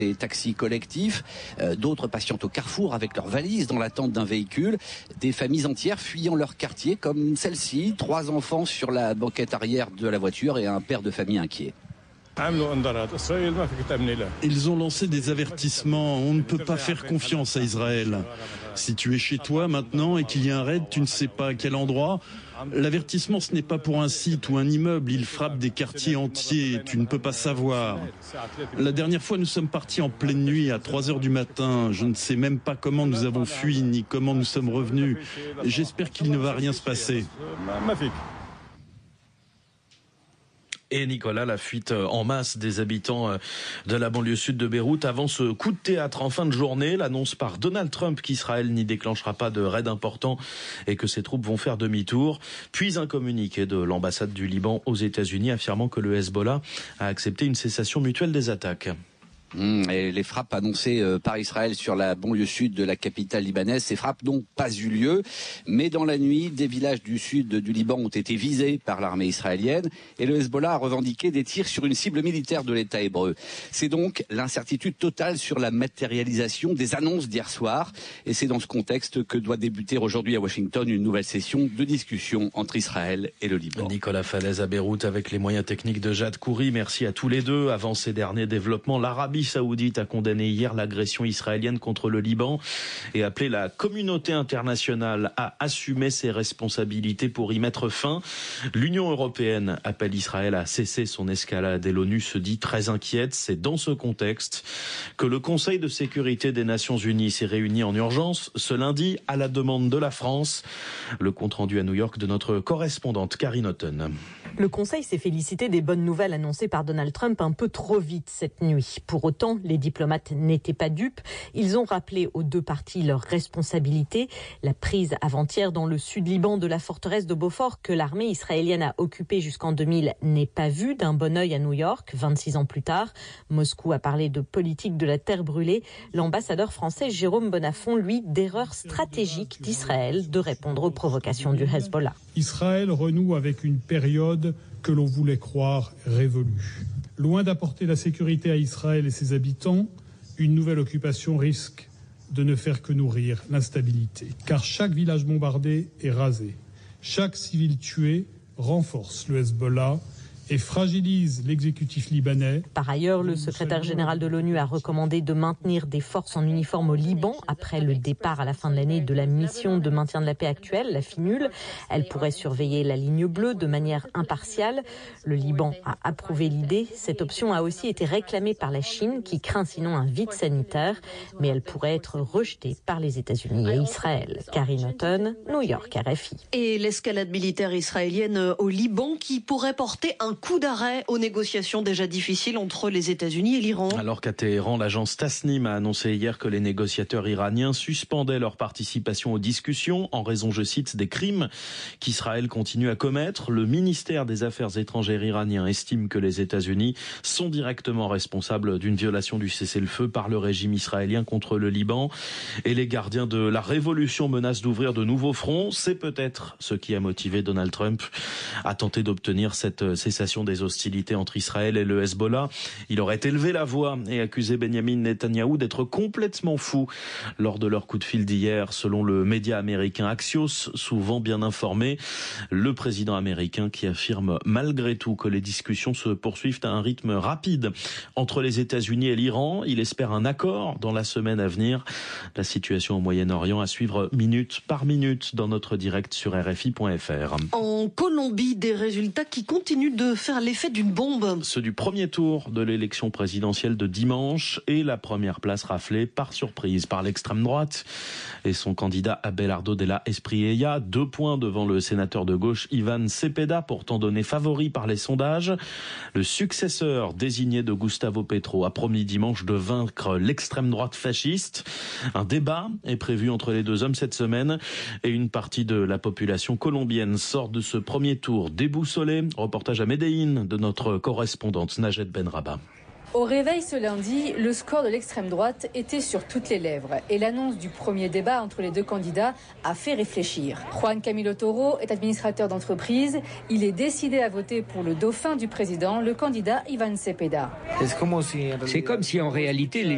Des taxis collectifs, d'autres patientent au carrefour avec leurs valises dans l'attente d'un véhicule, des familles entières fuyant leur quartier comme celle-ci, 3 enfants sur la banquette arrière de la voiture et un père de famille inquiet. Ils ont lancé des avertissements. On ne peut pas faire confiance à Israël. Si tu es chez toi maintenant et qu'il y a un raid, tu ne sais pas à quel endroit. L'avertissement, ce n'est pas pour un site ou un immeuble. Il frappe des quartiers entiers. Tu ne peux pas savoir. La dernière fois, nous sommes partis en pleine nuit à 3 heures du matin. Je ne sais même pas comment nous avons fui ni comment nous sommes revenus. J'espère qu'il ne va rien se passer. Et Nicolas, la fuite en masse des habitants de la banlieue sud de Beyrouth avant ce coup de théâtre en fin de journée, l'annonce par Donald Trump qu'Israël n'y déclenchera pas de raid important et que ses troupes vont faire demi-tour, puis un communiqué de l'ambassade du Liban aux États-Unis affirmant que le Hezbollah a accepté une cessation mutuelle des attaques. Et les frappes annoncées par Israël sur la banlieue sud de la capitale libanaise, ces frappes n'ont pas eu lieu, mais dans la nuit, des villages du sud du Liban ont été visés par l'armée israélienne et le Hezbollah a revendiqué des tirs sur une cible militaire de l'État hébreu. C'est donc l'incertitude totale sur la matérialisation des annonces d'hier soir et c'est dans ce contexte que doit débuter aujourd'hui à Washington une nouvelle session de discussion entre Israël et le Liban. Nicolas Falaise à Beyrouth avec les moyens techniques de Jade Khoury. Merci à tous les deux. Avant ces derniers développements, l'Arabie saoudite a condamné hier l'agression israélienne contre le Liban et appelé la communauté internationale à assumer ses responsabilités pour y mettre fin. L'Union européenne appelle Israël à cesser son escalade et l'ONU se dit très inquiète. C'est dans ce contexte que le Conseil de sécurité des Nations Unies s'est réuni en urgence ce lundi à la demande de la France. Le compte-rendu à New York de notre correspondante Karine Houghton. Le Conseil s'est félicité des bonnes nouvelles annoncées par Donald Trump un peu trop vite cette nuit. Pour autant, les diplomates n'étaient pas dupes. Ils ont rappelé aux deux parties leurs responsabilités. La prise avant-hier dans le sud Liban de la forteresse de Beaufort que l'armée israélienne a occupée jusqu'en 2000 n'est pas vue d'un bon œil à New York, 26 ans plus tard. Moscou a parlé de politique de la terre brûlée. L'ambassadeur français Jérôme Bonnafont, lui, d'erreur stratégique d'Israël de répondre aux provocations du Hezbollah. Israël renoue avec une période que l'on voulait croire révolue. Loin d'apporter la sécurité à Israël et ses habitants, une nouvelle occupation risque de ne faire que nourrir l'instabilité. Car chaque village bombardé est rasé. Chaque civil tué renforce le Hezbollah et fragilise l'exécutif libanais. Par ailleurs, le secrétaire général de l'ONU a recommandé de maintenir des forces en uniforme au Liban après le départ à la fin de l'année de la mission de maintien de la paix actuelle, la FINUL. Elle pourrait surveiller la ligne bleue de manière impartiale. Le Liban a approuvé l'idée. Cette option a aussi été réclamée par la Chine qui craint sinon un vide sanitaire, mais elle pourrait être rejetée par les États-Unis et Israël. Karine Houghton, New York, RFI. Et l'escalade militaire israélienne au Liban qui pourrait porter un coup d'arrêt aux négociations déjà difficiles entre les États-Unis et l'Iran. Alors qu'à Téhéran, l'agence Tasnim a annoncé hier que les négociateurs iraniens suspendaient leur participation aux discussions en raison, je cite, des crimes qu'Israël continue à commettre. Le ministère des Affaires étrangères iranien estime que les États-Unis sont directement responsables d'une violation du cessez-le-feu par le régime israélien contre le Liban. Et les gardiens de la révolution menacent d'ouvrir de nouveaux fronts. C'est peut-être ce qui a motivé Donald Trump à tenter d'obtenir cette cessation des hostilités entre Israël et le Hezbollah. Il aurait élevé la voix et accusé Benyamin Netanyahou d'être complètement fou lors de leur coup de fil d'hier, selon le média américain Axios, souvent bien informé. Le président américain qui affirme malgré tout que les discussions se poursuivent à un rythme rapide entre les États-Unis et l'Iran. Il espère un accord dans la semaine à venir. La situation au Moyen-Orient à suivre minute par minute dans notre direct sur RFI.fr. En Colombie, des résultats qui continuent de faire l'effet d'une bombe. Ceux du premier tour de l'élection présidentielle de dimanche et la première place raflée par surprise par l'extrême droite et son candidat Abelardo de la Espriella, 2 points devant le sénateur de gauche Ivan Cepeda, pourtant donné favori par les sondages. Le successeur désigné de Gustavo Petro a promis dimanche de vaincre l'extrême droite fasciste. Un débat est prévu entre les deux hommes cette semaine et une partie de la population colombienne sort de ce premier tour déboussolée. Reportage à Médéine de notre correspondante Najed Benraba. Au réveil ce lundi, le score de l'extrême droite était sur toutes les lèvres et l'annonce du premier débat entre les deux candidats a fait réfléchir. Juan Camilo Toro est administrateur d'entreprise. Il est décidé à voter pour le dauphin du président, le candidat Ivan Cepeda. C'est comme si en réalité les